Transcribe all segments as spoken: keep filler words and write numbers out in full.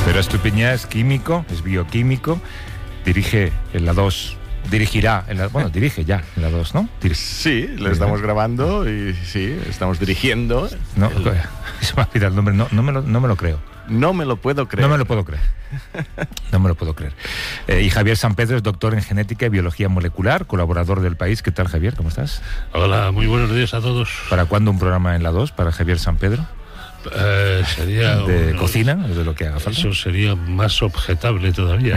Pero Estupiñán es químico, es bioquímico, dirige en la dos, dirigirá, en la, bueno, dirige ya en la dos, ¿no? Dir- Sí, lo estamos grabando y sí, estamos dirigiendo. No, el... se me ha olvidado el nombre, no, no, me lo, no me lo creo. No me lo puedo creer. No me lo puedo creer. No me lo puedo creer. Eh, y Javier Sampedro es doctor en genética y biología molecular, colaborador del País. ¿Qué tal, Javier? ¿Cómo estás? Hola, muy buenos días a todos. ¿Para cuándo un programa en la dos para Javier Sampedro? Eh, sería de un, cocina, de lo que haga falta. Eso sería más objetable todavía.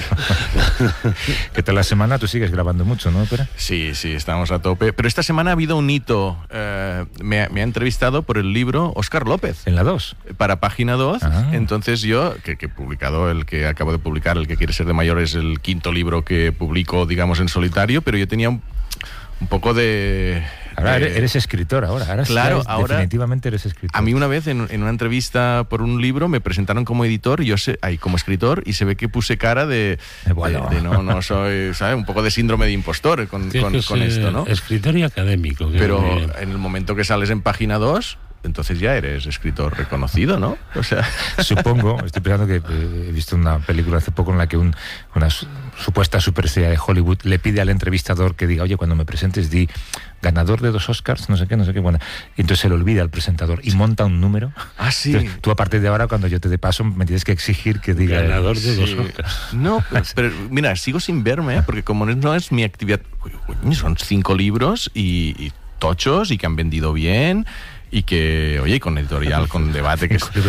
¿Qué tal la semana? Tú sigues grabando mucho, ¿no, Pera? Sí, sí, estamos a tope. Pero esta semana ha habido un hito. Eh, me, ha, me ha entrevistado por el libro Óscar López. ¿En la dos? Para Página dos. Ah. Entonces yo, que, que he publicado, el que acabo de publicar, El que quiere ser de mayor, es el quinto libro que publico, digamos, en solitario, pero yo tenía un, un poco de... Ahora eres, eres escritor, ahora. ahora claro, eres, ahora definitivamente eres escritor. A mí una vez en, en una entrevista por un libro me presentaron como editor y yo sé, ahí como escritor, y se ve que puse cara de, bueno. de, de no, no soy, ¿sabes? Un poco de síndrome de impostor con, con, con, con esto, ¿no? Escritor y académico. Pero me... en el momento que sales en Página dos, entonces ya eres escritor reconocido, ¿no? O sea... Supongo, estoy pensando que eh, he visto una película hace poco en la que un, una su, supuesta superestrella de Hollywood le pide al entrevistador que diga, oye, cuando me presentes di ganador de dos Oscars, no sé qué, no sé qué, bueno, y entonces se le olvida al presentador y monta un número. Ah, sí. Entonces, tú a partir de ahora, cuando yo te dé paso, me tienes que exigir que diga... Ganador de sí. dos Oscars. No, pero mira, sigo sin verme, ¿eh? Porque como no es mi actividad, son cinco libros y, y tochos y que han vendido bien... Y que, oye, con editorial, con debate, que es... Bueno,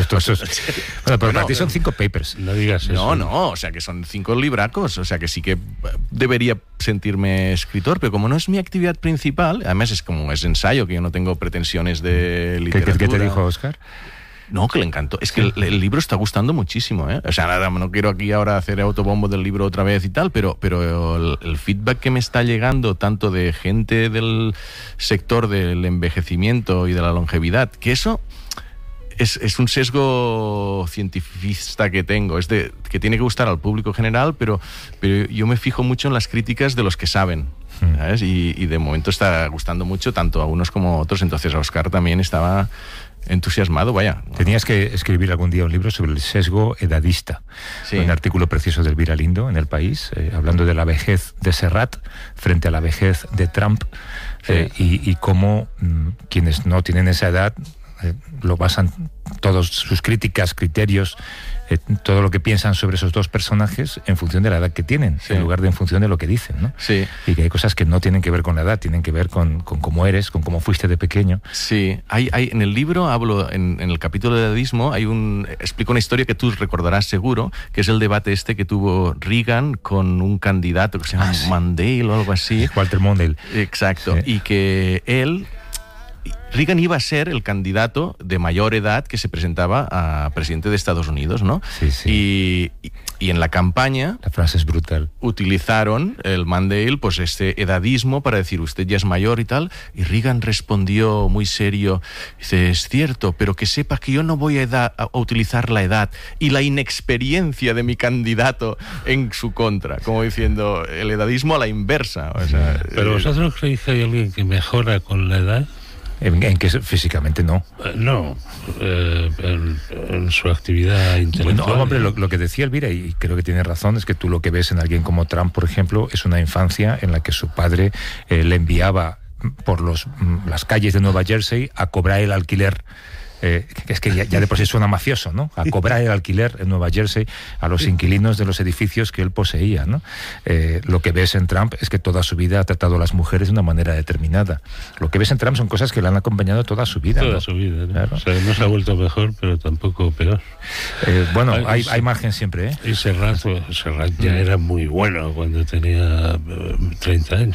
pero bueno, para ti son cinco papers. No digas eso. No, no, o sea, que son cinco libracos, o sea, que sí que debería sentirme escritor, pero como no es mi actividad principal, además es como es ensayo, que yo no tengo pretensiones de literatura. ¿Qué, qué te dijo Óscar? No, que le encantó. Es que el, el libro está gustando muchísimo, ¿eh? O sea, nada, no quiero aquí ahora hacer autobombo del libro otra vez y tal, pero, pero el, el feedback que me está llegando, tanto de gente del sector del envejecimiento y de la longevidad, que eso es, es un sesgo cientifista que tengo, es de que tiene que gustar al público general, pero, pero yo me fijo mucho en las críticas de los que saben. ¿Sabes? Y, y de momento está gustando mucho, tanto a unos como a otros. Entonces a Óscar también estaba entusiasmado, vaya. Tenías que escribir algún día un libro sobre el sesgo edadista. Sí. Un artículo precioso de Elvira Lindo en El País, eh, hablando de la vejez de Serrat frente a la vejez de Trump, sí. eh, y, y cómo mmm, quienes no tienen esa edad eh, lo basan todas sus críticas, criterios, eh, todo lo que piensan sobre esos dos personajes en función de la edad que tienen, sí. en lugar de en función de lo que dicen, ¿no? Sí. Y que hay cosas que no tienen que ver con la edad, tienen que ver con, con cómo eres, con cómo fuiste de pequeño. Sí, hay, hay, en el libro hablo, en, en el capítulo de edadismo, hay un, explico una historia que tú recordarás seguro, que es el debate este que tuvo Reagan con un candidato que se llama ah, sí. Mondale o algo así. Walter Mondale. Exacto, sí. Y que él... Reagan iba a ser el candidato de mayor edad que se presentaba a presidente de Estados Unidos, ¿no? Sí, sí. Y, y, y en la campaña... La frase es brutal. Utilizaron el Mondale, pues este edadismo para decir, usted ya es mayor y tal, y Reagan respondió muy serio, dice, es cierto, pero que sepa que yo no voy a, edad, a utilizar la edad y la inexperiencia de mi candidato en su contra, como diciendo, el edadismo a la inversa. O sea, ¿Pero eh, vosotros creéis que hay alguien que mejora con la edad? En, en que físicamente no. Eh, no, eh, en, en su actividad intelectual. No, hombre, lo, lo que decía Elvira, y creo que tiene razón, es que tú lo que ves en alguien como Trump, por ejemplo, es una infancia en la que su padre eh, le enviaba por los, las calles de Nueva Jersey a cobrar el alquiler. Eh, es que ya, ya de por sí suena mafioso, ¿no? A cobrar el alquiler en Nueva Jersey a los inquilinos de los edificios que él poseía, ¿no? Eh, lo que ves en Trump es que toda su vida ha tratado a las mujeres de una manera determinada. Lo que ves en Trump son cosas que le han acompañado toda su vida. Toda ¿no? su vida, ¿no? Claro. O sea, no se ha vuelto mejor, pero tampoco peor. Eh, bueno, hay, hay, hay margen siempre, ¿eh? Y Serrat, Serrat ya era muy bueno cuando tenía treinta años.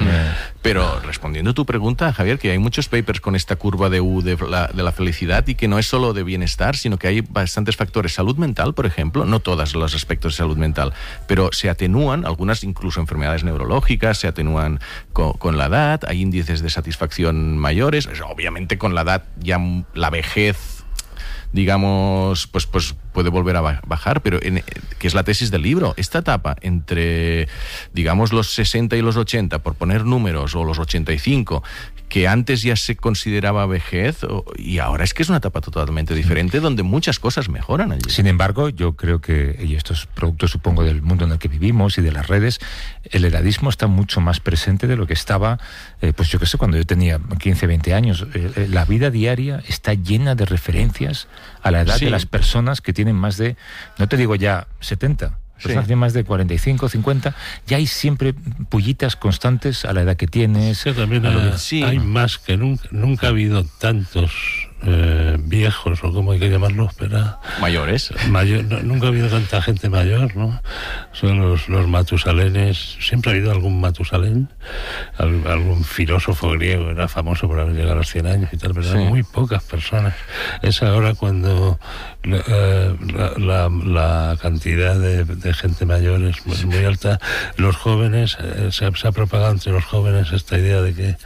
Pero respondiendo a tu pregunta, Javier, que hay muchos papers con esta curva de U de la, de la felicidad y que no es solo de bienestar, sino que hay bastantes factores. Salud mental, por ejemplo, no todos los aspectos de salud mental, pero se atenúan, algunas incluso enfermedades neurológicas, se atenúan con, con la edad, hay índices de satisfacción mayores, obviamente con la edad ya la vejez, digamos, pues, pues puede volver a bajar, pero en, que es la tesis del libro, esta etapa entre, digamos, los sesenta y los ochenta, por poner números, o los ochenta y cinco, que antes ya se consideraba vejez, o, y ahora es que es una etapa totalmente diferente, donde muchas cosas mejoran allí. Sin embargo, yo creo que, y esto es producto, supongo, del mundo en el que vivimos y de las redes, el edadismo está mucho más presente de lo que estaba, eh, pues yo qué sé, cuando yo tenía quince, veinte años. Eh, la vida diaria está llena de referencias a la edad sí. de las personas que tienen más de, no te digo ya setenta, personas sí. de más de cuarenta y cinco, cincuenta, ya hay siempre pullitas constantes a la edad que tienes. Sí, también hay, que... sí. hay más que nunca, nunca ha habido tantos eh, viejos, o como hay que llamarlos, pero mayores. Mayor, no, nunca ha habido tanta gente mayor, ¿no? Son los, los matusalenes, siempre ha habido algún matusalén, algún, algún filósofo griego, era famoso por haber llegado a los cien años y tal, pero sí. eran muy pocas personas. Es ahora cuando eh, la, la, la cantidad de, de gente mayor es muy, muy alta. Los jóvenes, eh, se, se ha propagado entre los jóvenes esta idea de que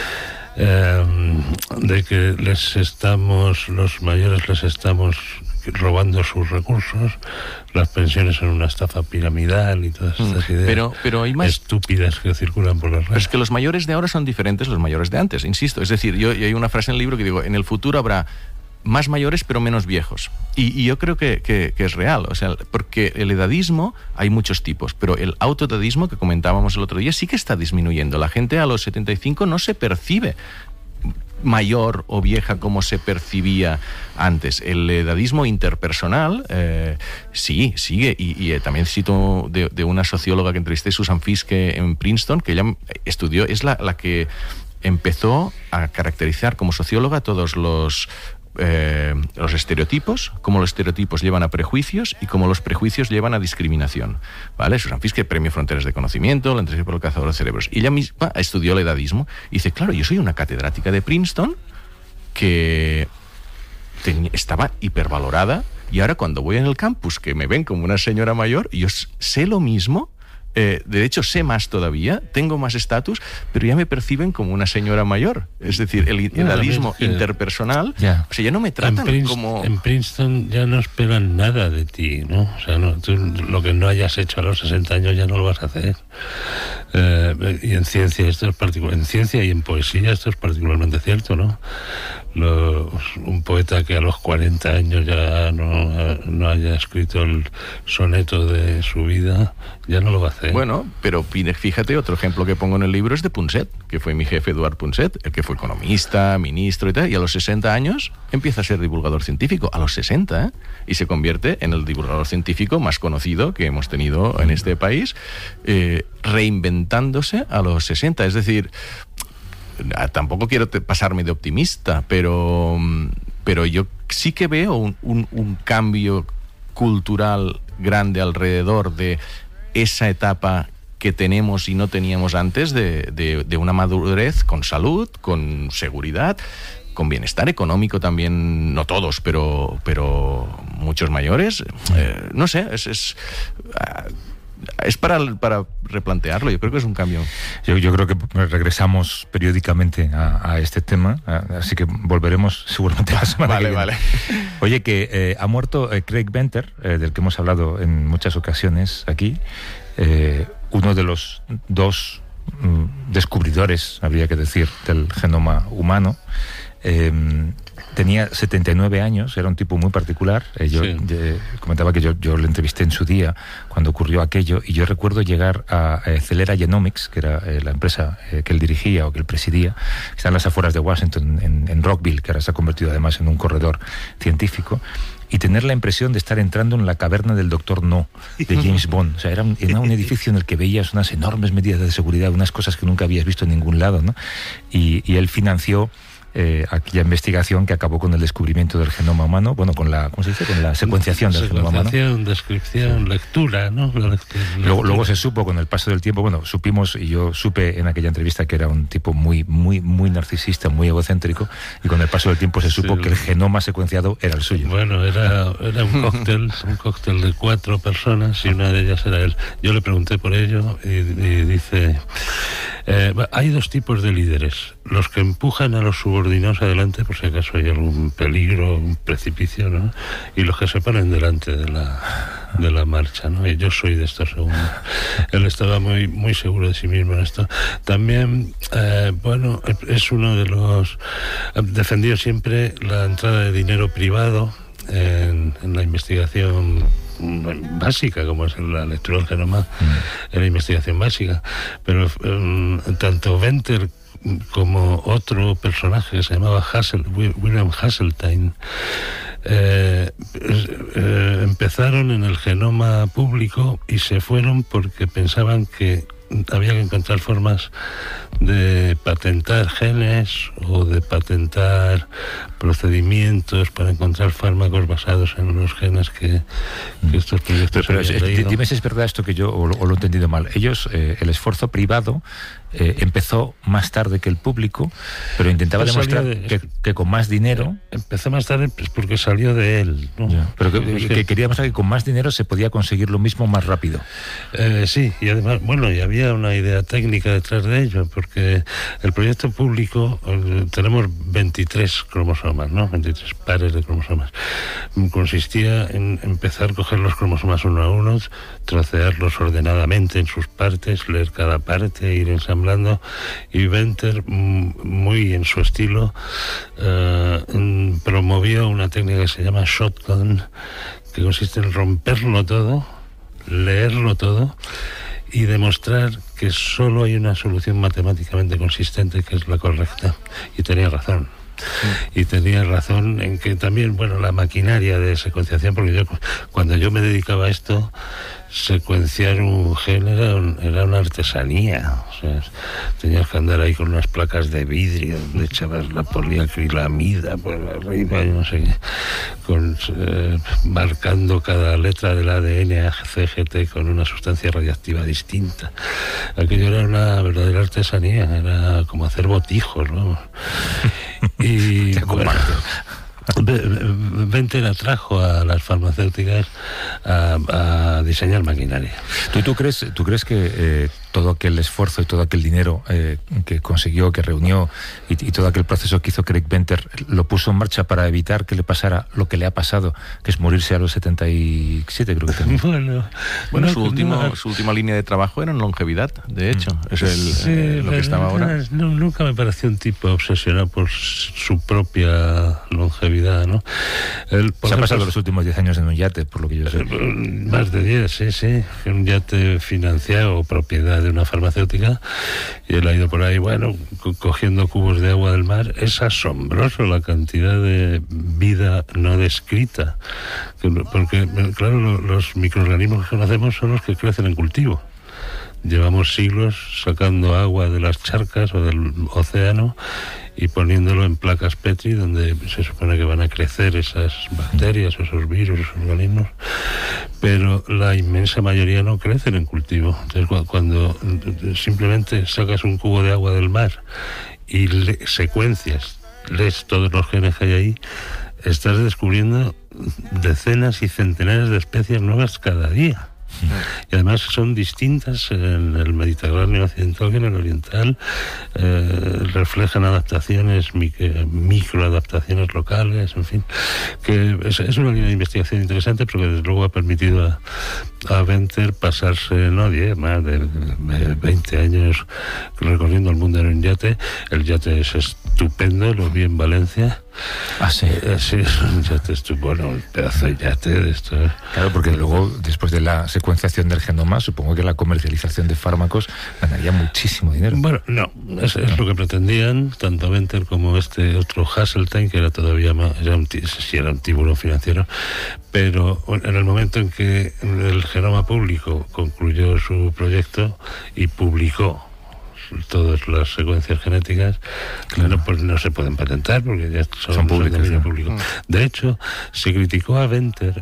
Eh, de que les estamos, los mayores les estamos robando sus recursos, las pensiones son una estafa piramidal y todas estas ideas pero, pero hay más estúpidas que circulan por las redes. Pero es que los mayores de ahora son diferentes a los mayores de antes, insisto. Es decir, yo, yo hay una frase en el libro que digo, en el futuro habrá más mayores pero menos viejos. Y, y yo creo que, que, que es real, o sea, porque el edadismo hay muchos tipos, pero el autoedadismo que comentábamos el otro día sí que está disminuyendo. La gente a los setenta y cinco no se percibe mayor o vieja como se percibía antes. El edadismo interpersonal eh, sí, sigue, y, y eh, también cito de, de una socióloga que entrevisté, Susan Fiske, en Princeton, que ella estudió, es la, la que empezó a caracterizar como socióloga todos los Eh, los estereotipos, cómo los estereotipos llevan a prejuicios y cómo los prejuicios llevan a discriminación, ¿vale? Susan Fiske, Premio Fronteras de Conocimiento, la entrevista por el Cazador de Cerebros, y ella misma estudió el edadismo y dice, claro, yo soy una catedrática de Princeton que tenía, estaba hipervalorada, y ahora cuando voy en el campus que me ven como una señora mayor, yo sé lo mismo. Eh, de hecho, sé más todavía, tengo más estatus, pero ya me perciben como una señora mayor. Es decir, el edadismo es que interpersonal, yeah. o sea, ya no me tratan en Prince, como... En Princeton ya no esperan nada de ti, ¿no? O sea, no, tú lo que no hayas hecho a los sesenta años ya no lo vas a hacer. Eh, y en ciencia esto es particular, en ciencia y en poesía esto es particularmente cierto, ¿no? Los, un poeta que a los cuarenta años ya no, no haya escrito el soneto de su vida, ya no lo va a hacer. Bueno, pero fíjate, otro ejemplo que pongo en el libro es de Punset, que fue mi jefe Eduard Punset, el que fue economista, ministro y tal, y a los sesenta años empieza a ser divulgador científico, a los sesenta, ¿eh? Y se convierte en el divulgador científico más conocido que hemos tenido en este país, eh, reinventándose a los sesenta, es decir... Tampoco quiero pasarme de optimista, pero, pero yo sí que veo un, un, un cambio cultural grande alrededor de esa etapa que tenemos y no teníamos antes de, de, de una madurez con salud, con seguridad, con bienestar económico también, no todos, pero, pero muchos mayores. Eh, no sé, es... es uh, Es para, para replantearlo, yo creo que es un cambio. Yo, yo creo que regresamos periódicamente a, a este tema, a, así que volveremos seguramente la semana vale, que viene. Vale. Oye, que eh, ha muerto eh, Craig Venter, eh, del que hemos hablado en muchas ocasiones aquí, eh, uno de los dos mm, descubridores, habría que decir, del genoma humano. Eh, tenía setenta y nueve años, era un tipo muy particular. Eh, yo sí. eh, comentaba que yo, yo le entrevisté en su día cuando ocurrió aquello, y yo recuerdo llegar a eh, Celera Genomics, que era eh, la empresa eh, que él dirigía o que él presidía, que está en las afueras de Washington, en, en Rockville, que ahora se ha convertido además en un corredor científico, y tener la impresión de estar entrando en la caverna del Doctor No, de James Bond. O sea, era un, era un edificio en el que veías unas enormes medidas de seguridad, unas cosas que nunca habías visto en ningún lado, ¿no? Y, y él financió Eh, aquella investigación que acabó con el descubrimiento del genoma humano, bueno, con la, ¿cómo se dice? Con la secuenciación del genoma humano. Secuenciación, descripción, sí. lectura, ¿no? La lectura, lectura. Luego, luego se supo con el paso del tiempo, bueno, supimos, y yo supe en aquella entrevista que era un tipo muy, muy, muy narcisista, muy egocéntrico, y con el paso del tiempo se supo sí. que el genoma secuenciado era el suyo. Bueno, era, era un cóctel, un cóctel de cuatro personas, y una de ellas era él. Yo le pregunté por ello, y, y dice... Eh, hay dos tipos de líderes: los que empujan a los subordinados adelante por si acaso hay algún peligro, un precipicio, ¿no? Y los que se ponen delante de la de la marcha, ¿no? Y yo soy de estos segundos. Él estaba muy muy seguro de sí mismo en esto. También, eh, bueno, es uno de los defendió siempre la entrada de dinero privado en, en la investigación básica, como es la lectura del genoma, mm. en la investigación básica. Pero um, tanto Venter como otro personaje que se llamaba Hassel, William Hasseltine, eh, eh, empezaron en el genoma público y se fueron porque pensaban que había que encontrar formas de patentar genes o de patentar procedimientos para encontrar fármacos basados en los genes que, que estos proyectos pero, habían pero, leído. Dime si es verdad esto que yo o, o lo he entendido mal. Ellos, eh, el esfuerzo privado eh, empezó más tarde que el público, pero intentaba pues demostrar de, que, que con más dinero... Empezó más tarde pues porque salió de él, ¿no? Ya, pero que, que, que quería mostrar que con más dinero se podía conseguir lo mismo más rápido. Eh, sí, y además, bueno, y había una idea técnica detrás de ello, porque el proyecto público, eh, tenemos veintitrés cromosomas, ¿no? veintitrés pares de cromosomas. Consistía en empezar a coger los cromosomas uno a uno, trocearlos ordenadamente en sus partes, leer cada parte, ir ensamblando, y Venter, muy en su estilo, eh, promovió una técnica que se llama shotgun, que consiste en romperlo todo, leerlo todo y demostrar que solo hay una solución matemáticamente consistente que es la correcta. Y tenía razón. Sí. Y tenía razón en que también, bueno, la maquinaria de secuenciación, porque yo cuando yo me dedicaba a esto, secuenciar un gen era, un, era una artesanía. O sea, tenías que andar ahí con unas placas de vidrio donde echabas la poliacrilamida por arriba y no sé qué, con, eh, marcando cada letra del A D N A C G T con una sustancia radiactiva distinta. Aquello era una verdadera artesanía, era como hacer botijos, vamos. Y bueno, Venter atrajo a las farmacéuticas a, a diseñar maquinaria. ¿Tú, tú, crees, tú crees que eh, todo aquel esfuerzo y todo aquel dinero eh, que consiguió, que reunió y, y todo aquel proceso que hizo Craig Venter lo puso en marcha para evitar que le pasara lo que le ha pasado, que es morirse a los setenta y siete, creo que también? Bueno, bueno no, su, último, no, su última línea de trabajo era en longevidad, de hecho. Mm. Es el, sí, eh, lo que estaba ahora. No, nunca me pareció un tipo obsesionado por su propia longevidad. ¿No? El, Se ha pasado los últimos diez años en un yate, por lo que yo sé. Más de diez, sí, sí. Un yate financiado o propiedad de una farmacéutica. Y él ha ido por ahí, bueno, co cogiendo cubos de agua del mar. Es asombroso la cantidad de vida no descrita. Porque, claro, los microorganismos que conocemos son los que crecen en cultivo. Llevamos siglos sacando agua de las charcas o del océano y poniéndolo en placas Petri donde se supone que van a crecer esas bacterias, esos virus, esos organismos, pero la inmensa mayoría no crecen en cultivo. Entonces, cuando simplemente sacas un cubo de agua del mar y le secuencias, lees todos los genes que hay ahí, estás descubriendo decenas y centenares de especies nuevas cada día. Y además son distintas en el Mediterráneo occidental que en el oriental, eh, reflejan adaptaciones, microadaptaciones locales, en fin, que es, es una línea de investigación interesante, pero que desde luego ha permitido a, a Venter pasarse, no diez, más de, de veinte años recorriendo el mundo en un yate. El yate es estupendo, lo vi en Valencia. Ah, sí. Eh, sí, es un yate estupendo, bueno, un pedazo de yate de esto. Claro, porque luego, después de la secuenciación del genoma, supongo que la comercialización de fármacos ganaría muchísimo dinero. Bueno, no, es, es lo que pretendían, tanto Venter como este otro Hasseltine, que era todavía más, era un, sí, era un tiburón financiero, pero en el momento en que el genoma público concluyó su proyecto y publicó todas las secuencias genéticas, claro, pues no se pueden patentar porque ya son, son públicas, son de ¿no? público. De hecho, se criticó a Venter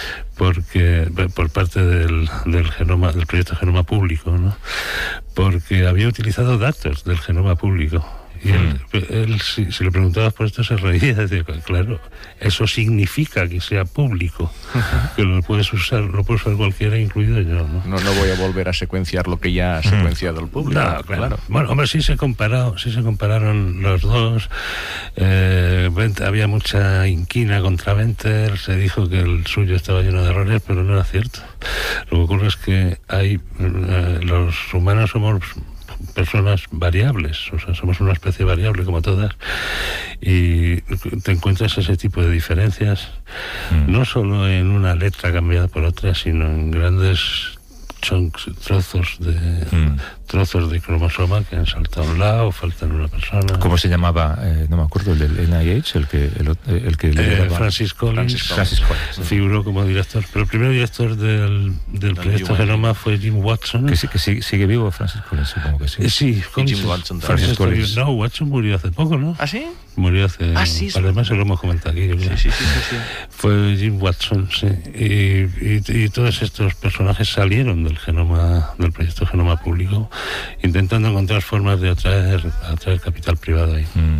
porque por parte del, del genoma, del proyecto Genoma Público, ¿no? Porque había utilizado datos del genoma público Y él, él si, si le preguntabas por esto, se reía. Decía, claro, eso significa que sea público, uh-huh. que lo puedes usar, lo puede usar cualquiera, incluido yo, ¿no? No, no voy a volver a secuenciar lo que ya ha secuenciado el público. No, claro. claro. Bueno, hombre, sí se comparó, sí se compararon los dos. Eh, había mucha inquina contra Venter, se dijo que el suyo estaba lleno de errores, pero no era cierto. Lo que ocurre es que hay eh, los humanos somos personas variables, o sea, somos una especie variable como todas, y te encuentras ese tipo de diferencias mm. no solo en una letra cambiada por otra, sino en grandes chunks, trozos de mm. trozos de cromosoma que han saltado a un lado, faltan una persona. ¿Cómo se llamaba? Eh, no me acuerdo, el del N I H, el que el, el que eh, Francis Collins, Francis Collins figuró como director, pero el primer director del, del proyecto Genoma fue Jim Watson. Que, sí, que sí, sigue vivo Francis Collins, supongo que sí. Eh, sí, Collins, Jim Watson Francis Collins. No, Watson murió hace poco, ¿no? ¿Ah, sí? Murió hace... Ah, sí. Además se lo hemos comentado aquí. Sí, sí, sí, sí, sí. Fue Jim Watson, sí. Y, y, y todos estos personajes salieron del genoma, del proyecto Genoma Público, intentando encontrar formas de atraer, atraer capital privado ahí. Mm.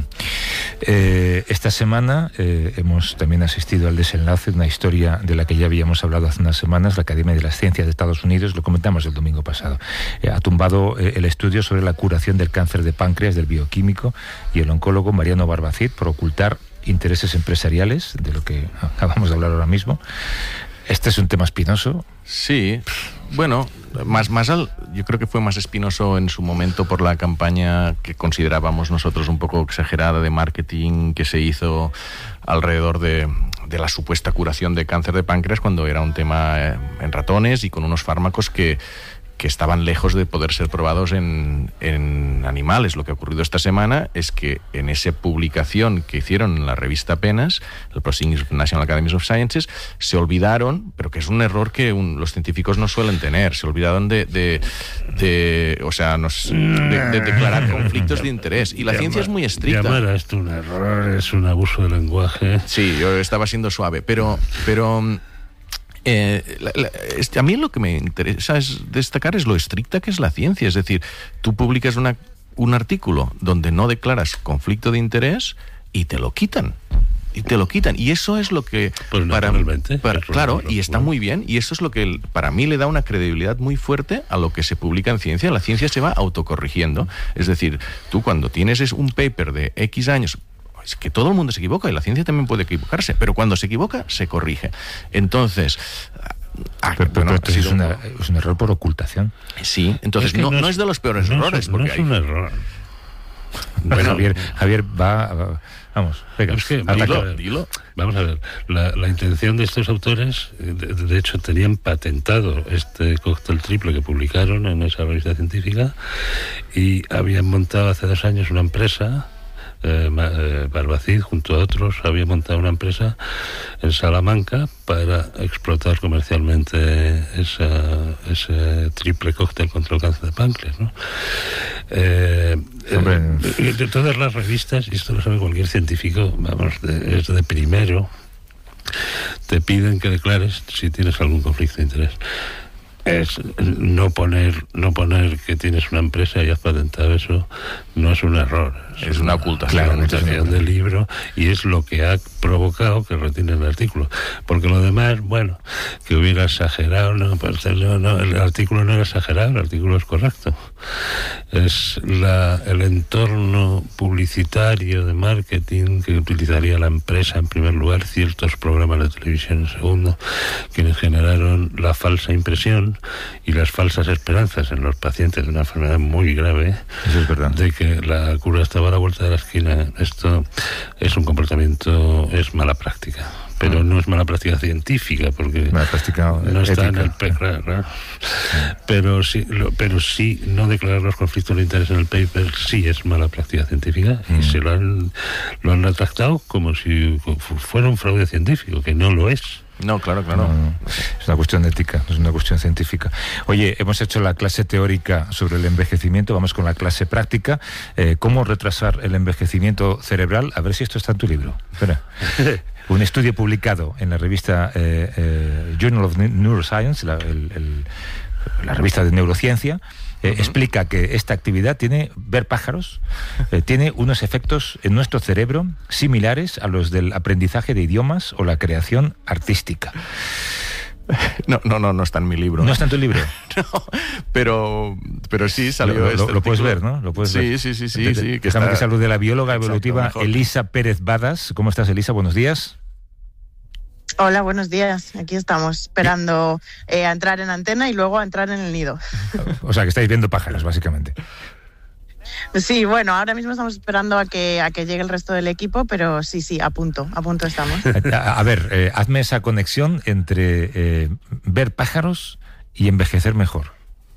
Eh, esta semana eh, hemos también asistido al desenlace de una historia de la que ya habíamos hablado hace unas semanas. La Academia de las Ciencias de Estados Unidos, lo comentamos el domingo pasado, eh, ha tumbado eh, el estudio sobre la curación del cáncer de páncreas del bioquímico y el oncólogo Mariano Barbacid por ocultar intereses empresariales, de lo que acabamos de hablar ahora mismo. Este es un tema espinoso. Sí, bueno, más, más al, yo creo que fue más espinoso en su momento por la campaña que considerábamos nosotros un poco exagerada de marketing que se hizo alrededor de, de la supuesta curación de cáncer de páncreas, cuando era un tema eh, en ratones y con unos fármacos que que estaban lejos de poder ser probados en, en animales. Lo que ha ocurrido esta semana es que en esa publicación que hicieron en la revista Penas, el Proceedings of National Academies of Sciences, se olvidaron, pero que es un error que un, los científicos no suelen tener, se olvidaron de, de, de o sea, nos, de, de declarar conflictos de interés. Y la ciencia es muy estricta. Llamar a esto un error es un abuso de lenguaje. Sí, yo estaba siendo suave, pero... pero Eh, la, la, este, a mí lo que me interesa es destacar es lo estricta que es la ciencia. Es decir, tú publicas una, un artículo donde no declaras conflicto de interés y te lo quitan. Y te lo quitan. Y eso es lo que... Pues para, para es Claro, lo, y está bueno. muy bien. Y eso es lo que para mí le da una credibilidad muy fuerte a lo que se publica en ciencia. La ciencia se va autocorrigiendo. Es decir, tú cuando tienes un paper de X años... Es que todo el mundo se equivoca y la ciencia también puede equivocarse, pero cuando se equivoca, se corrige. Entonces... Ah, pero, pero, bueno, pero es, una, es un error por ocultación. Sí, entonces es que no, no, es, no es de los peores no errores. Es, porque no es hay... un error. Bueno, Javier, Javier va, va... Vamos, venga, es que, dilo, dilo. Vamos a ver, la, la intención de estos autores, de, de hecho tenían patentado este cóctel triple que publicaron en esa revista científica y habían montado hace dos años una empresa. Eh, Barbacid junto a otros había montado una empresa en Salamanca para explotar comercialmente esa, ese triple cóctel contra el cáncer de páncreas, ¿no? Eh, eh, de todas las revistas, y esto lo sabe cualquier científico, vamos, de, es de primero, te piden que declares si tienes algún conflicto de interés. Es no poner no poner que tienes una empresa y has patentado eso, no es un error, es, es una, una ocultación, claro, una ocultación del libro, y es lo que ha provocado que retiren el artículo, porque lo demás, bueno, que hubiera exagerado, no, pues no, no, el artículo no era exagerado, el artículo es correcto, es la, el entorno publicitario de marketing que utilizaría la empresa en primer lugar, ciertos programas de televisión en segundo, quienes generaron la falsa impresión y las falsas esperanzas en los pacientes de una enfermedad muy grave. Eso es verdad. De que la cura estaba a la vuelta de la esquina. Esto es un comportamiento, es mala práctica, pero mm. no es mala práctica científica, porque mala práctica no está ética. en el paper, ¿no? Pero sí, lo, pero sí no declarar los conflictos de interés en el paper sí es mala práctica científica, mm. y se lo han lo han tratado como si fuera un fraude científico, que no lo es. No, claro, claro. No, no. Es una cuestión ética, no es una cuestión científica. Oye, hemos hecho la clase teórica sobre el envejecimiento, vamos con la clase práctica. Eh, ¿Cómo retrasar el envejecimiento cerebral? A ver si esto está en tu libro. Espera. Un estudio publicado en la revista eh, eh, Journal of Neuroscience, la, el, el, la revista de neurociencia, eh, uh-huh. explica que esta actividad tiene, ver pájaros, eh, tiene unos efectos en nuestro cerebro similares a los del aprendizaje de idiomas o la creación artística. No, no, no, no está en mi libro. ¿No está en tu libro? No, pero, pero sí salió lo, este lo, lo puedes ver, ¿no? Lo puedes sí, ver. sí, sí, sí, de, sí. Que Déjame está... que salude a la bióloga evolutiva. Exacto, Elisa Pérez Badas. ¿Cómo estás, Elisa? Buenos días. Hola, buenos días. Aquí estamos esperando eh, a entrar en antena y luego a entrar en el nido. O sea, que estáis viendo pájaros, básicamente. Sí, bueno, ahora mismo estamos esperando a que a que llegue el resto del equipo, pero sí, sí, a punto, a punto estamos. A, a ver, eh, hazme esa conexión entre eh, ver pájaros y envejecer mejor.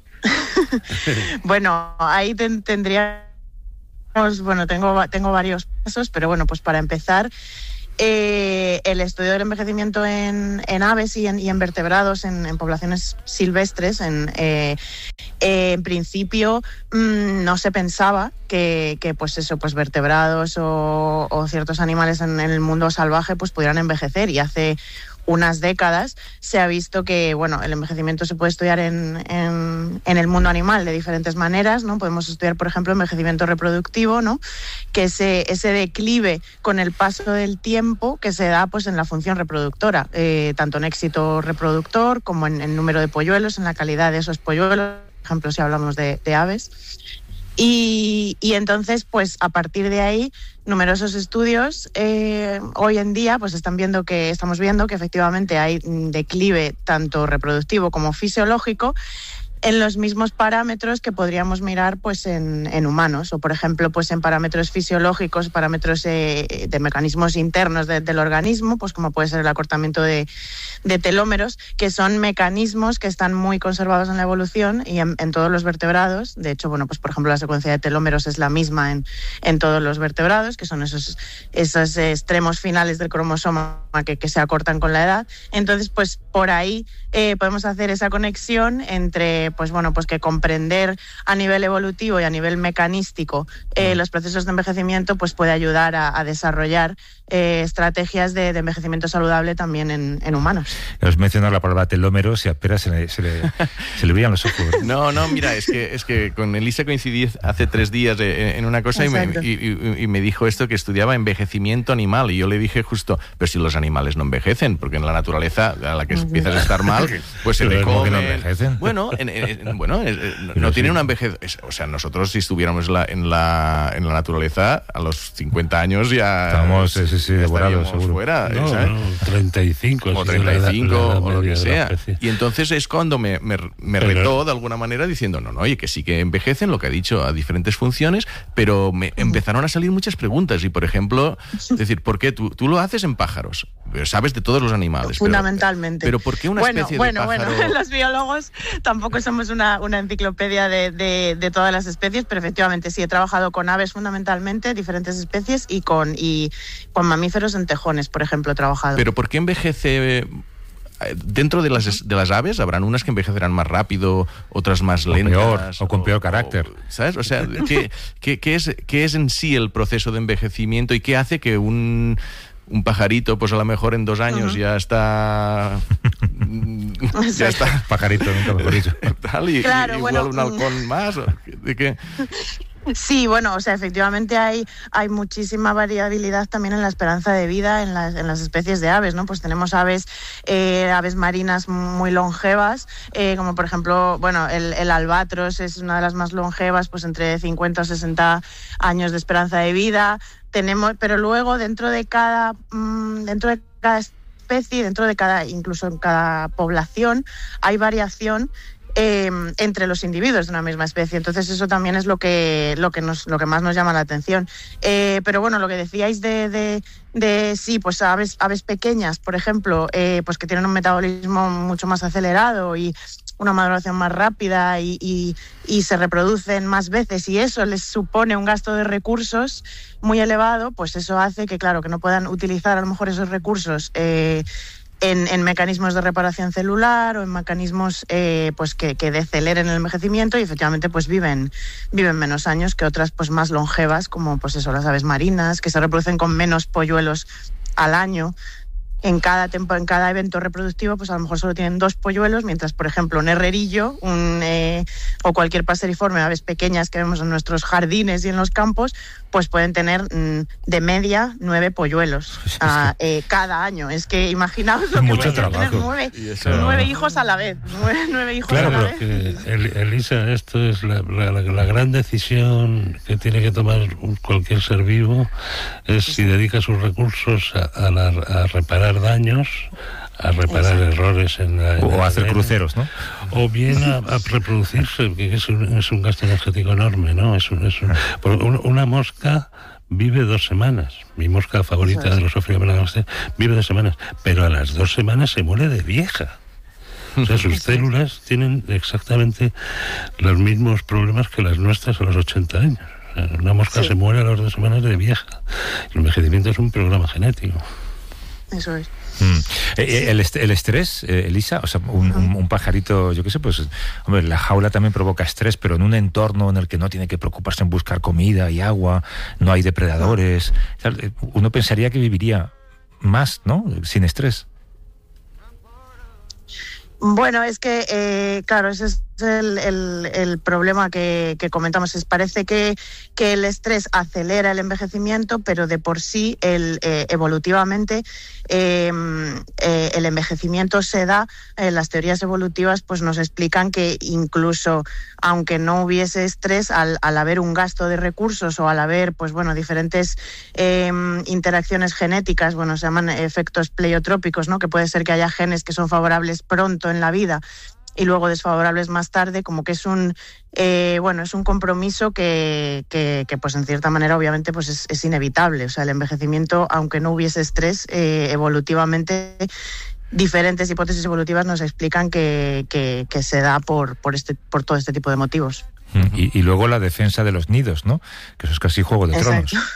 Bueno, ahí ten, tendríamos, bueno, tengo, tengo varios pasos, pero bueno, pues para empezar... Eh, el estudio del envejecimiento en, en aves y en, y en vertebrados en, en poblaciones silvestres, en, eh, eh, en principio mmm, no se pensaba que, que pues eso, pues vertebrados o, o ciertos animales en, en el mundo salvaje pues pudieran envejecer, y hace unas décadas se ha visto que bueno, el envejecimiento se puede estudiar en, en, en el mundo animal de diferentes maneras, ¿no? Podemos estudiar, por ejemplo, envejecimiento reproductivo, ¿no? Que ese, ese declive con el paso del tiempo que se da pues, en la función reproductora, eh, tanto en éxito reproductor como en, en número de polluelos, en la calidad de esos polluelos, por ejemplo, si hablamos de, de aves. Y, y entonces, pues a partir de ahí, numerosos estudios eh, hoy en día pues están viendo que estamos viendo que efectivamente hay declive tanto reproductivo como fisiológico en los mismos parámetros que podríamos mirar pues en, en humanos, o por ejemplo pues en parámetros fisiológicos, parámetros eh, de mecanismos internos de, del organismo, pues como puede ser el acortamiento de, de telómeros, que son mecanismos que están muy conservados en la evolución y en, en todos los vertebrados. De hecho, bueno, pues por ejemplo la secuencia de telómeros es la misma en, en todos los vertebrados, que son esos, esos extremos finales del cromosoma que, que se acortan con la edad. Entonces, pues por ahí eh, podemos hacer esa conexión entre pues bueno, pues que comprender a nivel evolutivo y a nivel mecanístico eh, los procesos de envejecimiento pues puede ayudar a, a desarrollar eh, estrategias de, de envejecimiento saludable también en, en humanos. Has mencionado la palabra telómeros y apenas se le, se le, se le brillan los ojos. No, no, mira, es que, es que con Elisa coincidí hace tres días en una cosa y me, y, y, y me dijo esto, que estudiaba envejecimiento animal, y yo le dije justo, pero si los animales no envejecen, porque en la naturaleza a la que empiezas a estar mal, pues se te comen. No envejecen. Bueno, en, en, bueno, no, no tienen una envejez. O sea, nosotros si estuviéramos la, en, la, en la naturaleza, a los cincuenta años ya estamos sí, sí, sí, devorados, seguro. Fuera, no, no, treinta y cinco. O treinta y cinco, o lo que sea. Y entonces es cuando me, me, me pero, retó de alguna manera diciendo, no, no, oye, que sí que envejecen, lo que ha dicho, a diferentes funciones, pero me empezaron a salir muchas preguntas. Y, por ejemplo, es decir, ¿por qué tú, tú lo haces en pájaros? Sabes de todos los animales. Fundamentalmente. Pero, pero ¿por qué una bueno, especie bueno, de pájaro? Bueno, los biólogos tampoco somos una, una enciclopedia de, de, de todas las especies, pero efectivamente sí he trabajado con aves fundamentalmente, diferentes especies, y con, y con mamíferos en tejones, por ejemplo, he trabajado. Pero ¿por qué envejece? Dentro de las, de las aves habrán unas que envejecerán más rápido, otras más lentas. O peor, o con peor carácter. O, ¿sabes? O sea, ¿qué, qué, qué, es, ¿qué es en sí el proceso de envejecimiento y qué hace que un... un pajarito, pues a lo mejor en dos años uh-huh. ya está... ya está... Pajarito, nunca mejor dicho. Tal, y, claro, y, bueno, igual un halcón más. ¿De qué? Sí, bueno, o sea, efectivamente hay, hay muchísima variabilidad también en la esperanza de vida en las, en las especies de aves, ¿no? Pues tenemos aves, eh, aves marinas muy longevas, eh, como por ejemplo, bueno, el, el albatros es una de las más longevas, pues entre cincuenta o sesenta años de esperanza de vida. Tenemos, pero luego dentro de cada, mmm, dentro de cada especie, dentro de cada, incluso en cada población, hay variación Eh, entre los individuos de una misma especie. Entonces eso también es lo que lo que nos lo que más nos llama la atención. Eh, pero bueno, lo que decíais de, de, de sí, pues aves aves pequeñas, por ejemplo, eh, pues que tienen un metabolismo mucho más acelerado y una maduración más rápida y, y, y se reproducen más veces, y eso les supone un gasto de recursos muy elevado, pues eso hace que, claro, que no puedan utilizar a lo mejor esos recursos eh, En, en mecanismos de reparación celular o en mecanismos eh, pues que, que deceleren el envejecimiento, y efectivamente pues viven, viven menos años que otras pues más longevas, como pues eso, las aves marinas, que se reproducen con menos polluelos al año. en cada tempo, en cada evento reproductivo, pues a lo mejor solo tienen dos polluelos, mientras, por ejemplo, un herrerillo un, eh, o cualquier paseriforme, aves pequeñas que vemos en nuestros jardines y en los campos, pues pueden tener mm, de media nueve polluelos Sí, sí. a, eh, cada año. Es que imaginaos lo que Mucho puede ser tener trabajo. nueve, eso- nueve hijos a la vez. Nueve, nueve hijos Claro, a la pero vez. Que, El- Elisa, esto es la, la, la- la gran decisión que tiene que tomar un- cualquier ser vivo, es si dedica sus recursos a, a la- a reparar daños, a reparar Exacto. errores en la... en O el hacer A D N, cruceros, ¿no? o bien a, a reproducirse, que es un, es un gasto energético enorme, ¿no? Es, un, es un- por un- una mosca vive dos semanas. Mi mosca favorita de los Ophiogrammaceae vive dos semanas, pero a las dos semanas se muere de vieja. O sea, sus células tienen exactamente los mismos problemas que las nuestras a los ochenta años. O sea, una mosca Sí. se muere a las dos semanas de vieja. El envejecimiento es un programa genético. Eso es. Mm. Eh, El, est- el estrés, eh, Elisa, o sea, un, un- un pajarito, yo qué sé, pues, hombre, la jaula también provoca estrés, pero en un entorno en el que no tiene que preocuparse en buscar comida y agua, no hay depredadores, tal, eh, uno pensaría que viviría más, ¿no? Sin estrés. Bueno, es que, eh, claro, ese es el, el, el problema que, que comentamos. Es, parece que, que el estrés acelera el envejecimiento, pero de por sí, el, eh, evolutivamente, eh, eh, el envejecimiento se da. Eh, las teorías evolutivas pues nos explican que incluso aunque no hubiese estrés, al, al haber un gasto de recursos o al haber pues bueno diferentes eh, interacciones genéticas, bueno, se llaman efectos pleiotrópicos, ¿no? Que puede ser que haya genes que son favorables pronto en la vida y luego desfavorables más tarde, como que es un eh, bueno es un compromiso que, que, que pues en cierta manera obviamente pues es, es inevitable. O sea, el envejecimiento, aunque no hubiese estrés, eh, evolutivamente diferentes hipótesis evolutivas nos explican que, que, que se da por por este por todo este tipo de motivos. Y, y luego la defensa de los nidos, ¿no? Que eso es casi Juego de Tronos. Exacto.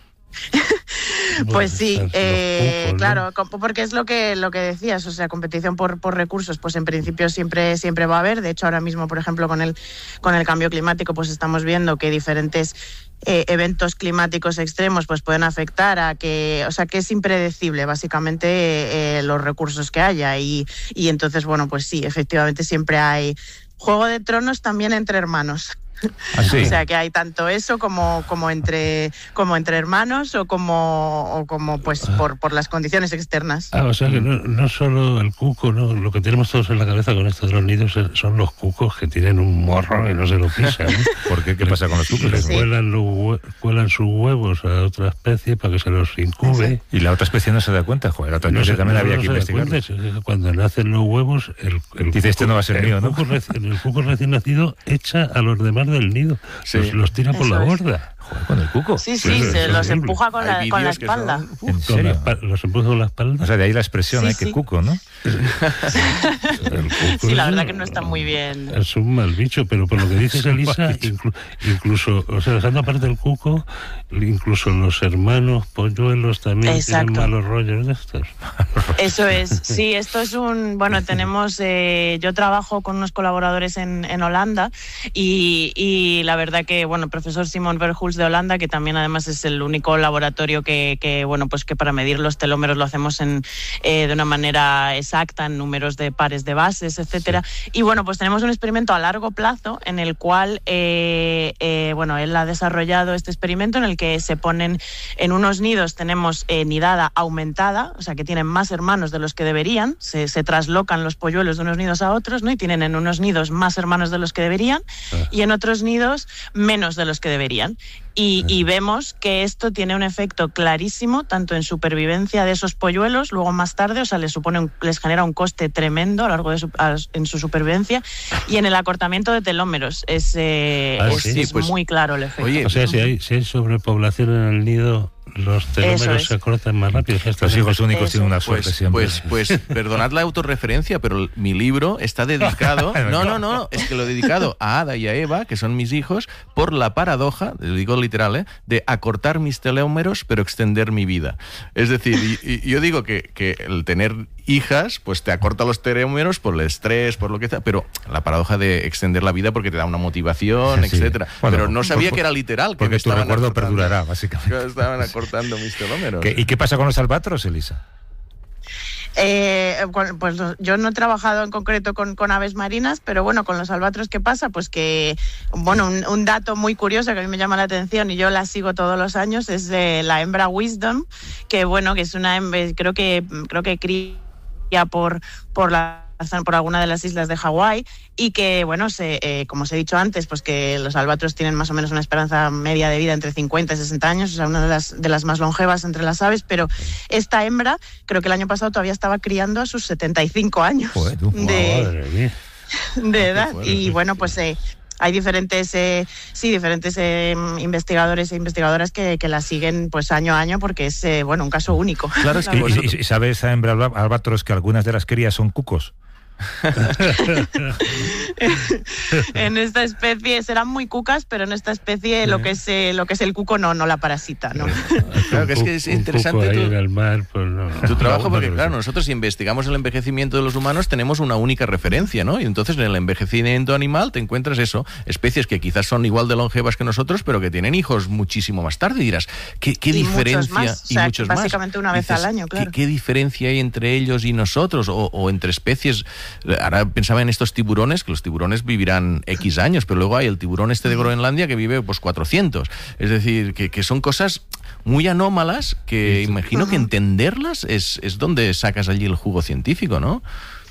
Pues sí, Los eh, cucos, ¿no? claro, com- porque es lo que lo que decías, o sea, competición por, por recursos, pues en principio siempre siempre va a haber. De hecho, ahora mismo, por ejemplo, con el con el cambio climático, pues estamos viendo que diferentes eh, eventos climáticos extremos, pues pueden afectar a que, o sea, que es impredecible, básicamente eh, los recursos que haya y y entonces, bueno, pues sí, efectivamente siempre hay Juego de Tronos también entre hermanos. Ah, sí. O sea que hay tanto eso como como entre como entre hermanos o como o como pues por por las condiciones externas. Ah, o sea que no, no solo el cuco, no, lo que tenemos todos en la cabeza con esto de los nidos es- son los cucos que tienen un morro y no se lo pisan. ¿no? ¿Por qué? ¿Qué pasa con los Le cucos? Sí. cuelan, los hue- cuelan sus huevos a otra especie para que se los incube. Y la otra especie no se da cuenta, joder, la otra especie se- también había no que se da investigar. cuenta, es que cuando nacen los huevos, el, el Dice, este no va a ser el mío, ¿no? cuco reci- el cuco recién nacido echa a los demás del nido, Sí. los, los tira por Eso la es. borda. Joder, con el cuco. Sí, Pues sí, es se los horrible. empuja con la Hay con la vídeos que espalda. son- ¿En Con la serio? espa- los empuja con la espalda. O sea, de ahí la expresión, Sí, ¿eh? Que sí. cuco, ¿no? El cuco Sí, la es- verdad que no está muy bien. Es un mal bicho, pero por lo que dices, Es un Elisa, mal bicho. inclu- incluso, o sea, dejando aparte el cuco, incluso los hermanos polluelos también Exacto. tienen malos rollos de estos. Eso es, sí, esto es un, bueno, tenemos, eh, yo trabajo con unos colaboradores en, en Holanda y, y la verdad que, bueno, el profesor Simon Verhulst de Holanda, que también además es el único laboratorio que, que bueno, pues que para medir los telómeros lo hacemos en, eh, de una manera exacta, en números de pares de bases, etcétera. Y bueno, pues tenemos un experimento a largo plazo en el cual, eh, eh, bueno, él ha desarrollado este experimento en el que se ponen en unos nidos, tenemos eh, nidada aumentada, o sea que tienen más hermanos de los que deberían, se, se traslocan los polluelos de unos nidos a otros, ¿no? Y tienen en unos nidos más hermanos de los que deberían y en otros nidos menos de los que deberían. Y, y vemos que esto tiene un efecto clarísimo tanto en supervivencia de esos polluelos, luego más tarde, o sea, les supone un, les genera un coste tremendo a lo largo de su, a, en su supervivencia, y en el acortamiento de telómeros es, eh, Ah, es, sí, es pues, muy claro el efecto. oye, O sea, si hay, si hay sobrepoblación en el nido, los telómeros es. se cortan más rápido. Esto Los es- hijos únicos Eso. tienen una suerte Pues, siempre. pues, pues, perdonad la autorreferencia, pero mi libro está dedicado, no, no, no, es que lo he dedicado a Ada y a Eva, que son mis hijos, por la paradoja, lo digo literal, ¿eh? de acortar mis telómeros, pero extender mi vida. Es decir, y, y yo digo que, que el tener hijas, pues te acorta los telómeros por el estrés, por lo que sea, pero la paradoja de extender la vida porque te da una motivación, Sí. etcétera. Bueno, pero no sabía por- que era literal, que Porque me tu estaban recuerdo acortando- perdurará, básicamente. que me estaban acortando mis telómeros. ¿Qué- ¿Y qué pasa con los albatros, Elisa? Eh, pues yo no he trabajado en concreto con, con aves marinas, pero bueno, con los albatros, ¿qué pasa? Pues que, bueno, un, un dato muy curioso que a mí me llama la atención y yo la sigo todos los años es de la hembra Wisdom, que bueno, que es una hembra, creo que creo que cría por, por la por alguna de las islas de Hawái y que, bueno, se, eh, como os he dicho antes, pues que los albatros tienen más o menos una esperanza media de vida entre cincuenta y sesenta años, o sea, una de las, de las más longevas entre las aves, pero esta hembra, creo que el año pasado todavía estaba criando a sus setenta y cinco años Joder, tú. de, de edad. Y bueno, pues eh, hay diferentes, eh, sí, diferentes eh, investigadores e investigadoras que, que la siguen pues año a año porque es, eh, bueno, un caso único. Claro, es que, y, y sabes, esa hembra albatros, que algunas de las crías son cucos. En esta especie serán muy cucas, pero en esta especie lo que es eh, lo que es el cuco no no la parasita, ¿no? Claro, que es que es interesante tu, en el mar, pues no, tu trabajo, no, porque no, claro, no. nosotros si investigamos el envejecimiento de los humanos tenemos una única referencia, ¿no? Y entonces en el envejecimiento animal te encuentras eso, especies que quizás son igual de longevas que nosotros, pero que tienen hijos muchísimo más tarde, y dirás, ¿qué, qué y diferencia? Muchos más, y o sea, muchos básicamente más. una vez Dices, al año, claro. ¿qué, ¿Qué diferencia hay entre ellos y nosotros? O, o entre especies. Ahora pensaba en estos tiburones, que los tiburones vivirán X años, pero luego hay el tiburón este de Groenlandia que vive pues cuatrocientos. Es decir, que, que son cosas muy anómalas que imagino que entenderlas es, es donde sacas allí el jugo científico, ¿no?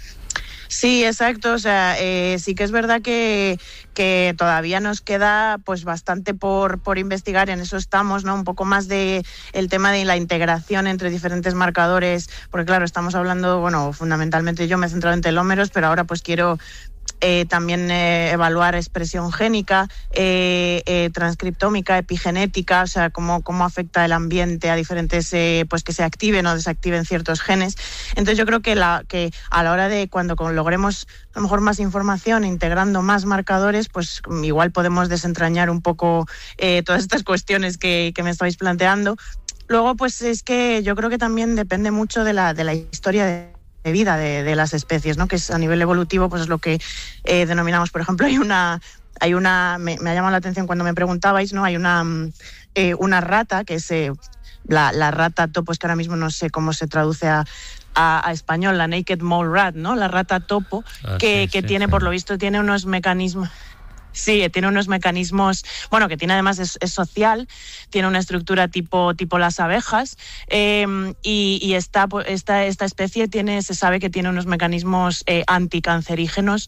Sí, exacto. O sea, eh, sí que es verdad que, que todavía nos queda pues bastante por, por investigar. En eso estamos, ¿no? Un poco más de el tema de la integración entre diferentes marcadores, porque claro, estamos hablando, bueno, fundamentalmente yo me he centrado en telómeros, pero ahora pues quiero Eh, también eh, evaluar expresión génica, eh, eh, transcriptómica, epigenética, o sea, cómo, cómo afecta el ambiente a diferentes, eh, pues que se activen o desactiven ciertos genes. Entonces yo creo que, la, que a la hora de cuando logremos a lo mejor más información, integrando más marcadores, pues igual podemos desentrañar un poco eh, todas estas cuestiones que, que me estabais planteando. Luego, pues es que yo creo que también depende mucho de la, de la historia de de vida de, de las especies, ¿no? Que es a nivel evolutivo, pues es lo que eh, denominamos, por ejemplo, hay una, hay una, me, me ha llamado la atención cuando me preguntabais, ¿no? Hay una, eh, una rata que es eh, la, la rata topo, es que ahora mismo no sé cómo se traduce a A, a español, la naked mole rat, ¿no? La rata topo, ah, que, sí, que sí, tiene, sí. por lo visto, tiene unos mecanismos. Sí, tiene unos mecanismos, bueno, que tiene además, es, es social, tiene una estructura tipo, tipo las abejas, eh, y, y esta, esta, esta especie tiene, se sabe que tiene unos mecanismos eh, anticancerígenos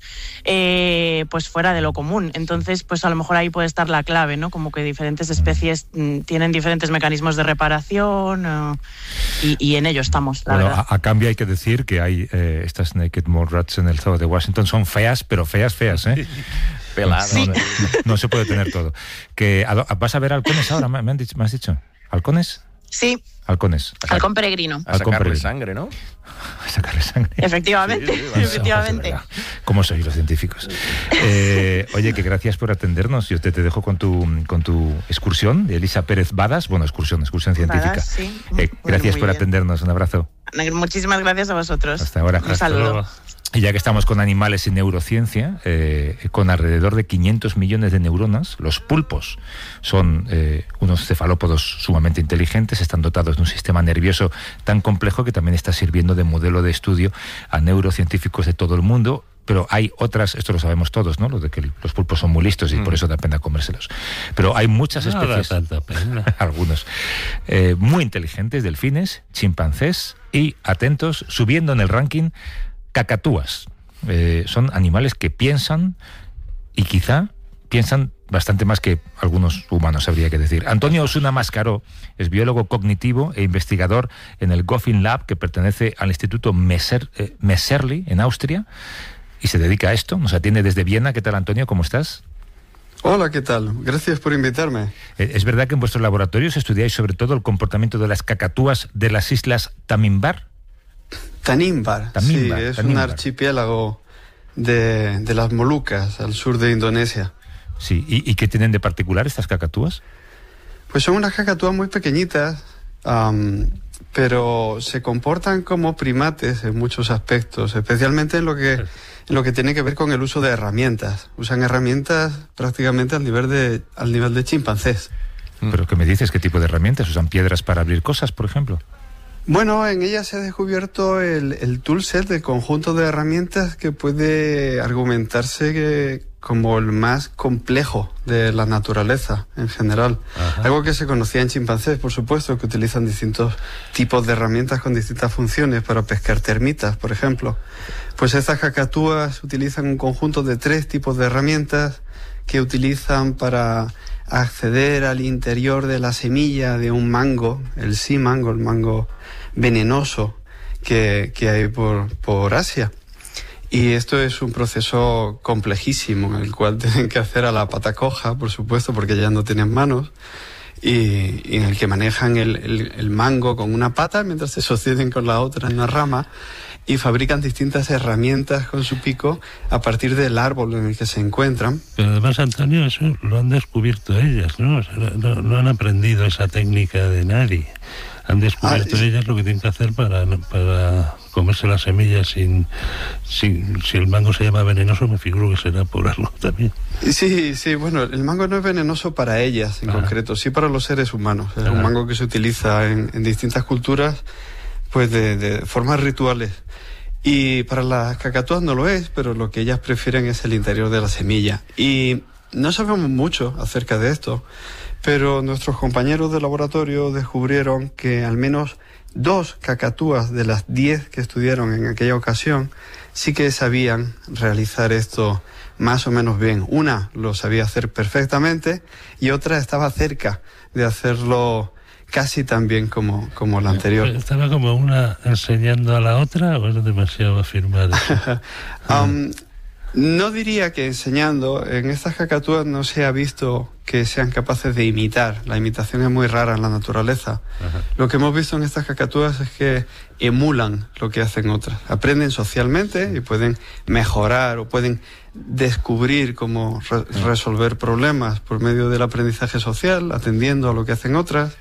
eh, pues fuera de lo común. Entonces, pues a lo mejor ahí puede estar la clave, ¿no? Como que diferentes especies mm, tienen diferentes mecanismos de reparación eh, y, y en ello estamos, la bueno, verdad. A, a cambio hay que decir que hay eh, estas naked mole rats en el zoo de Washington, son feas, pero feas, feas, ¿eh? Pelado. No, no, no, no se puede tener todo. Que vas a ver halcones ahora, me, han dicho, me has dicho. ¿Halcones? Sí. Halcones. Halcón peregrino. A sacarle sangre, ¿no? A sacarle sangre. Efectivamente, Sí, sí, efectivamente. Eso, ¿cómo sois los científicos? Eh, oye, que gracias por atendernos. Yo te, te dejo con tu, con tu excursión de Elisa Pérez Badas. Bueno, excursión, excursión científica. Badas, sí. Eh, Bueno, gracias muy por bien. atendernos. Un abrazo. Muchísimas gracias a vosotros. Hasta ahora. Un Hasta saludo. luego. Y ya que estamos con animales y neurociencia, eh, con alrededor de quinientos millones de neuronas, los pulpos son eh, unos cefalópodos sumamente inteligentes, están dotados de un sistema nervioso tan complejo que también está sirviendo de modelo de estudio a neurocientíficos de todo el mundo. Pero hay otras, esto lo sabemos todos, ¿no? Lo de que los pulpos son muy listos y mm. por eso da pena comérselos. Pero hay muchas no especies, da tanta pena. algunos, eh, muy inteligentes, delfines, chimpancés y, atentos, subiendo en el ranking, cacatúas. Eh, son animales que piensan y quizá piensan bastante más que algunos humanos, habría que decir. Antonio Osuna Mascaró es biólogo cognitivo e investigador en el Goffin Lab, que pertenece al Instituto Messer, eh, Messerli, en Austria, y se dedica a esto. Nos atiende desde Viena. ¿Qué tal, Antonio? ¿Cómo estás? Hola, ¿qué tal? Gracias por invitarme. Eh, ¿Es verdad que en vuestros laboratorios estudiáis sobre todo el comportamiento de las cacatúas de las islas Tanimbar? Tanimbar, Tanimbar, sí, es Tanimbar. un archipiélago de, de las Molucas, al sur de Indonesia. Sí, ¿y, y qué tienen de particular estas cacatúas? Pues son unas cacatúas muy pequeñitas, um, pero se comportan como primates en muchos aspectos, especialmente en lo que, en lo que tiene que ver con el uso de herramientas. Usan herramientas prácticamente al nivel de, al nivel de chimpancés. ¿Pero qué me dices? ¿Qué tipo de herramientas? ¿Usan piedras para abrir cosas, por ejemplo? Bueno, en ella se ha descubierto el, el toolset, el conjunto de herramientas que puede argumentarse que como el más complejo de la naturaleza en general. Ajá. Algo que se conocía en chimpancés, por supuesto, que utilizan distintos tipos de herramientas con distintas funciones para pescar termitas, por ejemplo. Pues estas cacatúas utilizan un conjunto de tres tipos de herramientas que utilizan para acceder al interior de la semilla de un mango, el sea mango, el mango venenoso que, que hay por, por Asia. Y esto es un proceso complejísimo, en el cual tienen que hacer a la pata coja, por supuesto, porque ya no tienen manos, y, y en el que manejan el, el, el mango con una pata mientras se sostienen con la otra en una rama, y fabrican distintas herramientas con su pico a partir del árbol en el que se encuentran. Pero además, Antonio, eso lo han descubierto ellas, ¿no? O sea, no, no han aprendido esa técnica de nadie. Han descubierto ah, ellas lo que tienen que hacer para, para comerse las semillas sin, sin... Si el mango se llama venenoso, me figuro que será por algo también. Sí, sí, bueno, el mango no es venenoso para ellas en ah. concreto, sí para los seres humanos. Es ah. un mango que se utiliza en, en distintas culturas, pues de, de formas rituales. Y para las cacatúas no lo es, pero lo que ellas prefieren es el interior de la semilla. Y no sabemos mucho acerca de esto, pero nuestros compañeros de laboratorio descubrieron que al menos dos cacatúas de las diez que estudiaron en aquella ocasión sí que sabían realizar esto más o menos bien. Una lo sabía hacer perfectamente y otra estaba cerca de hacerlo casi tan bien como, como la anterior. ¿Estaba como una enseñando a la otra o es demasiado afirmar eso? um, no diría que enseñando. En estas cacatúas no se ha visto que sean capaces de imitar. La imitación es muy rara en la naturaleza. Ajá. Lo que hemos visto en estas cacatúas es que emulan lo que hacen otras. Aprenden socialmente y pueden mejorar o pueden descubrir cómo re- resolver problemas por medio del aprendizaje social, atendiendo a lo que hacen otras.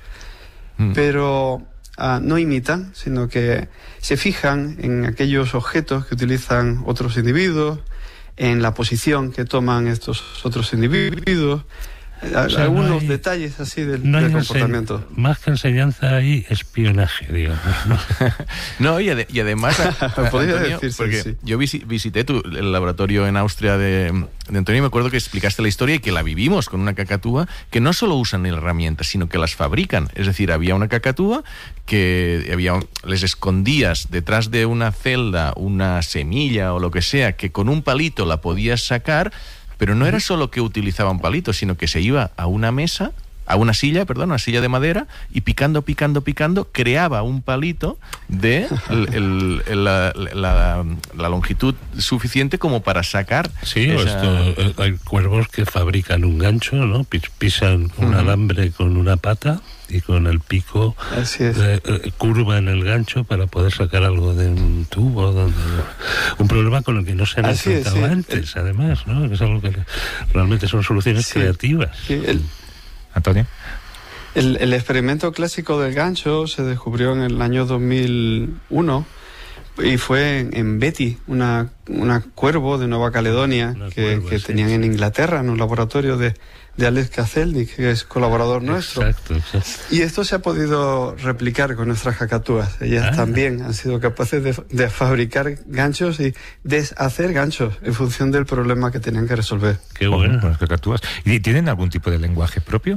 Pero uh, no imitan, sino que se fijan en aquellos objetos que utilizan otros individuos, en la posición que toman estos otros individuos, o sea, algunos no hay, detalles así del, no del comportamiento. Enseñ- más que enseñanza hay espionaje, digamos. No, no y, ade- y además, podría Antonio, decirse, porque sí. yo vis- visité tu, el laboratorio en Austria de, de Antonio y me acuerdo que explicaste la historia y que la vivimos con una cacatúa que no solo usan herramientas, sino que las fabrican. Es decir, había una cacatúa que había, les escondías detrás de una celda una semilla o lo que sea, que con un palito la podías sacar. Pero no era solo que utilizaban palitos, sino que se iba a una mesa, a una silla, perdón, una silla de madera, y picando, picando, picando, creaba un palito de el, el, el, la, la, la longitud suficiente como para sacar. Sí, esa... esto, hay cuervos que fabrican un gancho, ¿no? Pisan un uh-huh. alambre con una pata y con el pico eh, eh, curva en el gancho para poder sacar algo de un tubo. Donde, un problema con el que no se han Así enfrentado es, sí. antes, además, ¿no? Que es algo que realmente son soluciones sí. creativas. Sí, el... Antonio. El, el experimento clásico del gancho se descubrió en el año dos mil uno y fue en, en Betty, una, una cuervo de Nueva Caledonia una que, cuerva, que sí, tenían sí. en Inglaterra, en un laboratorio de, de Alex Kazelnik, que es colaborador nuestro. Exacto, exacto. Y esto se ha podido replicar con nuestras cacatúas. Ellas ah. también han sido capaces de, de fabricar ganchos y deshacer ganchos en función del problema que tenían que resolver. Qué bueno. Con las cacatúas. ¿Y tienen algún tipo de lenguaje propio?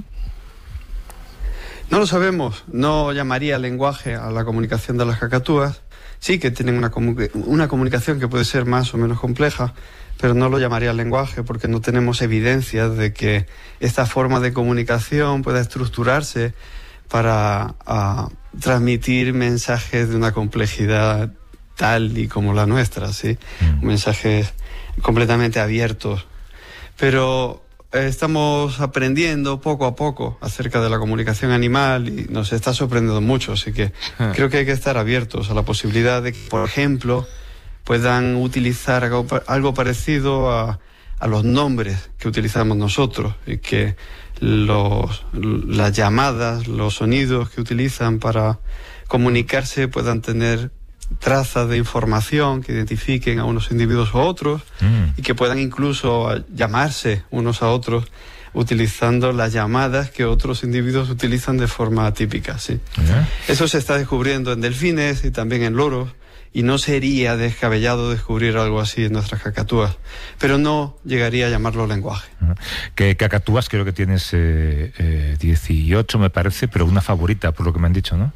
No lo sabemos. No llamaría lenguaje a la comunicación de las cacatúas. Sí que tienen una, comu- una comunicación que puede ser más o menos compleja, pero no lo llamaría lenguaje porque no tenemos evidencias de que esta forma de comunicación pueda estructurarse para uh, transmitir mensajes de una complejidad tal y como la nuestra, ¿sí? Mm. Mensajes completamente abiertos. Pero eh, estamos aprendiendo poco a poco acerca de la comunicación animal y nos está sorprendiendo mucho, así que ah. creo que hay que estar abiertos a la posibilidad de que, por ejemplo, puedan utilizar algo, algo parecido a, a los nombres que utilizamos nosotros y que los, las llamadas, los sonidos que utilizan para comunicarse puedan tener trazas de información que identifiquen a unos individuos u otros mm. y que puedan incluso llamarse unos a otros utilizando las llamadas que otros individuos utilizan de forma atípica, sí. ¿Ya? Eso se está descubriendo en delfines y también en loros, y no sería descabellado descubrir algo así en nuestras cacatúas, pero no llegaría a llamarlo lenguaje. Que cacatúas creo que tienes eh, eh, dieciocho, me parece, pero una favorita, por lo que me han dicho, ¿no?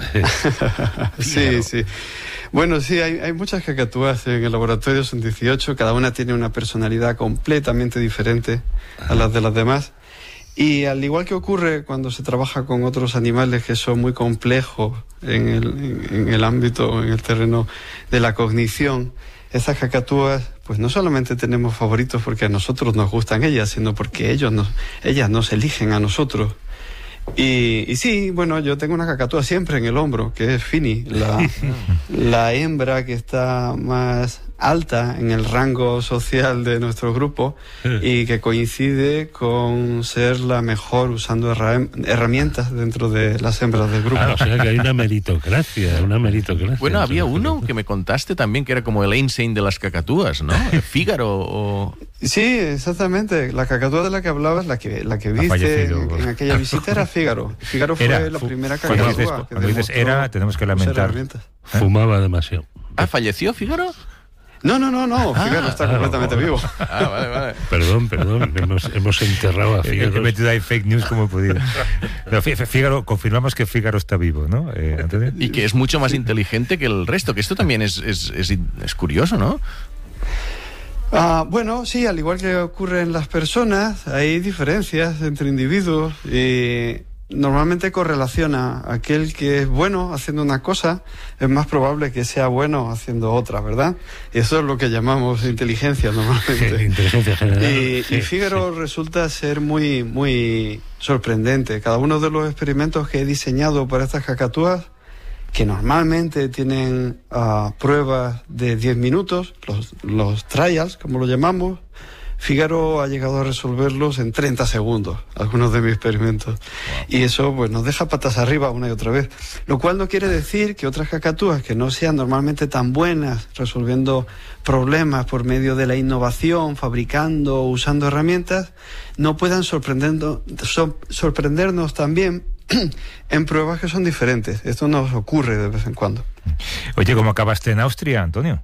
Sí, sí. Bueno, sí, hay, hay muchas cacatúas en el laboratorio, son dieciocho, cada una tiene una personalidad completamente diferente a las de las demás. Y al igual que ocurre cuando se trabaja con otros animales que son muy complejos en el, en, en el ámbito, en el terreno de la cognición, estas cacatúas, pues no solamente tenemos favoritos porque a nosotros nos gustan ellas, sino porque ellos nos, ellas nos eligen a nosotros. Y, y sí, bueno, yo tengo una cacatúa siempre en el hombro, que es Fini, la, la hembra que está más alta en el rango social de nuestro grupo y que coincide con ser la mejor usando herra herramientas dentro de las hembras del grupo. Ah, o sea que hay una meritocracia, una meritocracia. Bueno, había uno que me contaste también que era como el Einstein de las cacatúas, ¿no? El Fígaro o... Sí, exactamente. La cacatúa de la que hablabas, la que, la que viste en, en aquella visita era Fígaro. Fígaro fue Era, la fu primera cuando cacatúa. dices, que cuando dices era, tenemos que lamentar. Fumaba demasiado. Ah, ¿falleció Fígaro? No, no, no, no. Ah, Fígaro está ah, completamente no. vivo. Ah, vale, vale. Perdón, perdón, hemos, hemos enterrado a He, he Fígaro. metido ahí fake news como he podido. Pero Fígaro, confirmamos que Fígaro está vivo, ¿no? Eh, Antonio. Y que es mucho más inteligente que el resto, que esto también es, es, es, es curioso, ¿no? Ah, bueno, sí, al igual que ocurre en las personas, hay diferencias entre individuos y normalmente correlaciona aquel que es bueno haciendo una cosa, es más probable que sea bueno haciendo otra, ¿verdad? Y eso es lo que llamamos inteligencia normalmente. Inteligencia general. Y, Sí, y Fígaro sí. resulta ser muy, muy sorprendente. Cada uno de los experimentos que he diseñado para estas cacatúas, que normalmente tienen uh, pruebas de diez minutos, los, los trials, como lo llamamos, Fígaro ha llegado a resolverlos en treinta segundos, algunos de mis experimentos. Wow. Y eso pues nos deja patas arriba una y otra vez. Lo cual no quiere decir que otras cacatúas que no sean normalmente tan buenas resolviendo problemas por medio de la innovación, fabricando, usando herramientas, no puedan sorprendernos, sor, sorprendernos también en pruebas que son diferentes. Esto nos ocurre de vez en cuando. Oye, ¿cómo acabaste en Austria, Antonio?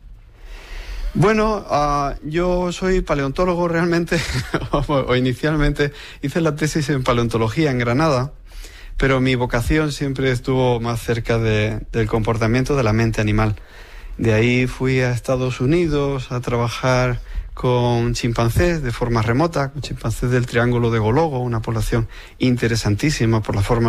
Bueno, uh, yo soy paleontólogo realmente, o inicialmente hice la tesis en paleontología en Granada, pero mi vocación siempre estuvo más cerca de, del comportamiento de la mente animal. De ahí fui a Estados Unidos a trabajar con chimpancés de forma remota, con chimpancés del Triángulo de Gologo, una población interesantísima por la forma